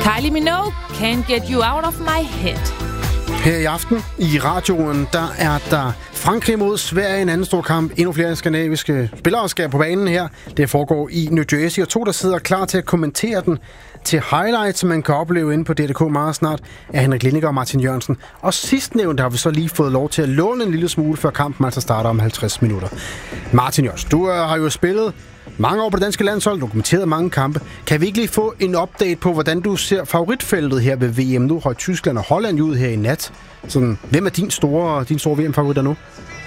Kylie Minogue, Can't Get You Out of My Head. Her i aften i radioen, der er der Frankrig mod Sverige, en anden stor kamp. Endnu flere skandinaviske spillere skal på banen her. Det foregår i New Jersey, og to, der sidder klar til at kommentere den til highlights, som man kan opleve inde på DDK meget snart, er Henrik Lindinger og Martin Jørgensen. Og sidstnævnte har vi så lige fået lov til at låne en lille smule, før kampen altså starter om 50 minutter. Martin Jørgensen, du har jo spillet mange år på det danske landshold, dokumenteret mange kampe. Kan vi ikke lige få en update på, hvordan du ser favoritfeltet her ved VM? Nu har Tyskland og Holland ud her i nat. Sådan, hvem er din store VM-favoritter nu?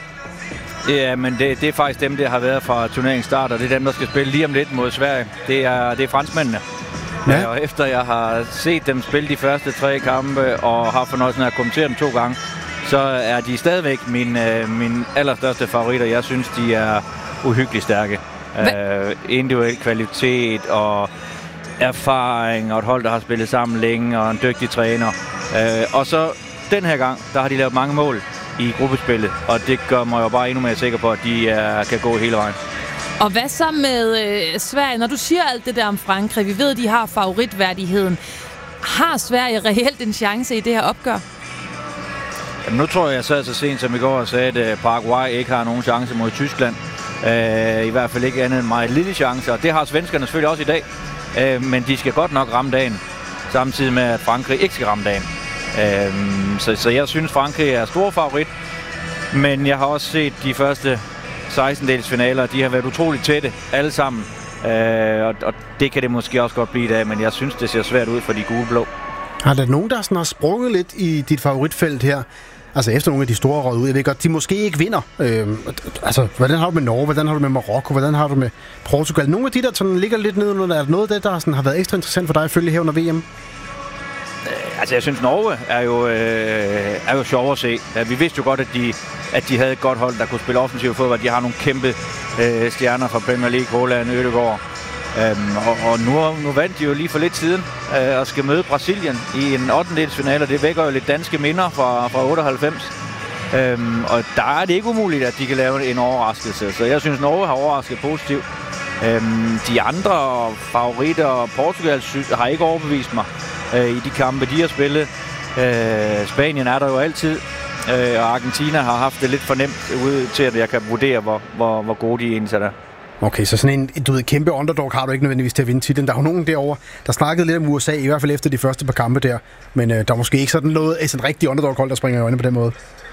Ja, men det er faktisk dem, der har været fra turneringsstart, og det er dem, der skal spille lige om lidt mod Sverige. Det er franskmændene. Ja. Og efter jeg har set dem spille de første 3 kampe, og har fornøjelsen af at kommentere dem 2 gange, så er de stadigvæk min allerstørste favoritter. Jeg synes, de er uhyggeligt stærke. Individuel kvalitet og erfaring, og et hold, der har spillet sammen længe, og en dygtig træner. Og så den her gang, der har de lavet mange mål i gruppespillet, og det gør mig jo bare endnu mere sikker på, at de kan gå hele vejen. Og hvad så med Sverige? Når du siger alt det der om Frankrig, vi ved, at de har favoritværdigheden. Har Sverige reelt en chance i det her opgør? Jamen, nu tror jeg så sent som i går og sagde, at Paraguay ikke har nogen chance mod Tyskland. I hvert fald ikke andet end meget lille chance, og det har svenskerne selvfølgelig også i dag. Men de skal godt nok ramme dagen, samtidig med at Frankrig ikke skal ramme dagen. Så jeg synes, Frankrig er stor favorit, men jeg har også set de første 16-delsfinaler, de har været utroligt tætte, alle sammen. Og det kan det måske også godt blive i dag, men jeg synes, det ser svært ud for de gule-blå. Har der nogen, der sådan har sprunget lidt i dit favoritfelt her? Altså efter nogle af de store råd ud. Jeg ved godt, de måske ikke vinder. Altså, hvordan har du med Norge? Hvordan har du med Marokko? Hvordan har du med Portugal? Nogle af de, der sådan ligger lidt nede under, er der noget af det, der sådan har været ekstra interessant for dig at følge her under VM? Altså, jeg synes, Norge er jo sjov at se. Vi vidste jo godt, at de havde et godt hold, der kunne spille offensiv fodbold. De har nogle kæmpe stjerner fra Premier League, Haaland, Ødegaard. Og nu vandt de jo lige for lidt siden og skal møde Brasilien i en 8-delsfinale, og det vækker jo lidt danske minder fra 98. Og der er det ikke umuligt, at de kan lave en overraskelse. Så jeg synes, Norge har overrasket positivt. De andre favoritter, Portugal, har ikke overbevist mig i de kampe, de har spillet. Spanien er der jo altid, og Argentina har haft det lidt for nemt ude til, at jeg kan vurdere, hvor gode de egentlig er. Okay, så sådan en kæmpe underdog har du ikke nødvendigvis til at vinde titlen. Der er jo nogen derovre, der snakkede lidt om USA, i hvert fald efter de første par kampe der. Men der er måske ikke sådan noget af sådan rigtig underdog-hold, der springer i øjnene på den måde.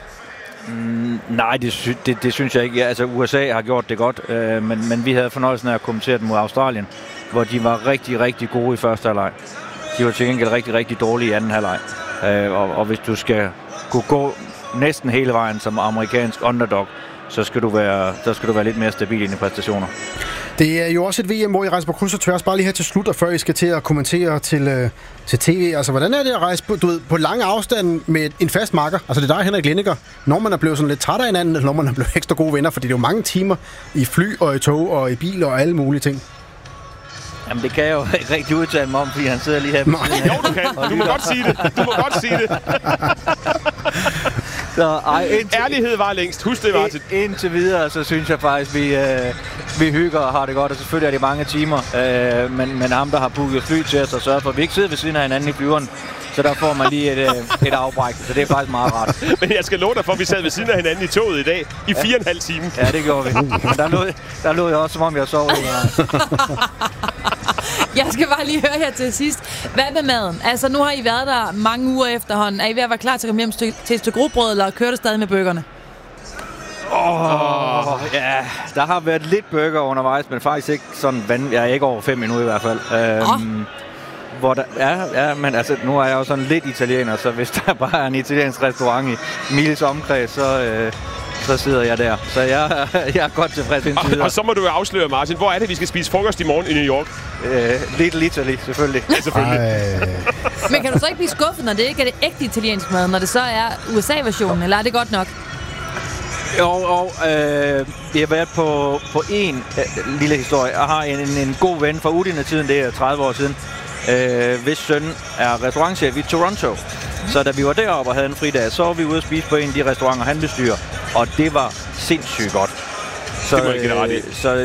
Nej, det synes jeg ikke. Ja, altså, USA har gjort det godt, men vi havde fornøjelsen af at kommentere dem mod Australien, hvor de var rigtig, rigtig gode i første halvleg. De var til gengæld rigtig, rigtig dårlige i anden halvleg. Og hvis du skal kunne gå næsten hele vejen som amerikansk underdog, så skal du være lidt mere stabil i dine præstationer. Det er jo også et VM, hvor I rejser på kryds og tværs. Bare lige her til slut, og før I skal til at kommentere til tv. Altså, hvordan er det at rejse på lang afstand med en fast makker? Altså, det er dig, Henrik Lindinger. Når man er blevet sådan lidt træt af hinanden, eller når man er blevet ekstra gode venner, fordi det er jo mange timer i fly og i tog og i bil og alle mulige ting. Jamen, det kan jeg jo ikke rigtig udtale mig om, fordi han sidder lige her på siden af. Jo, du kan. Du må godt sige det. Så, ærlighed var længst. Husk det, Martin. Indtil videre, så synes jeg faktisk, vi hygger og har det godt. Og selvfølgelig er det mange timer. Men ham, der har booket fly til os og sørger for, at vi ikke sidder ved siden af hinanden i flyveren. Så der får man lige et afbræk. Så det er faktisk meget rart. Men jeg skal love dig for, at vi sad ved siden af hinanden i toget i dag i 4,5 timer. Ja, det gjorde vi. Men der lå jeg også, som om jeg sov. Jeg skal bare lige høre her til sidst. Hvad med maden? Altså, nu har I været der mange uger efterhånden. Er I ved at være klar til at komme hjem til et stykke grobrød, eller kører det stadig med burgerne? Ja, der har været lidt burger undervejs, men faktisk ikke sådan jeg er ikke over 5 endnu i hvert fald. Hvor der, men altså, nu er jeg jo sådan lidt italiener, så hvis der bare er en italiensk restaurant i Miles omkreds, så sidder jeg der. Så jeg er godt tilfreds indtil videre. Og så må du jo afsløre, Martin, hvor er det, vi skal spise frokost i morgen i New York? Little Italy, selvfølgelig. Ja, selvfølgelig. Men kan du så ikke blive skuffet, når det ikke er det ægte italiensk mad, når det så er USA-versionen, eller er det godt nok? Jo, vi har været på en lille historie. Jeg har en god ven fra Udine-tiden, det er 30 år siden, hvis søn er restaurantchef i Toronto. Så da vi var deroppe og havde en fridag, så var vi ude at spise på en af de restauranter, han bestyrer. Og det var sindssygt godt. Det må jeg give dig ret i. Så